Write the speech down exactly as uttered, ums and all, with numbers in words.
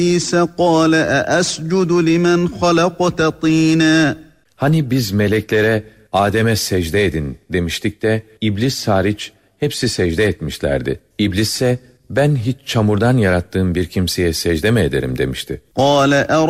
قال أأسجد لمن خلقت طينا. Hani biz meleklere Adem'e secde edin demiştik de iblis hariç hepsi secde etmişlerdi. İblis ise ben hiç çamurdan yarattığım bir kimseye secde mi ederim demişti. قال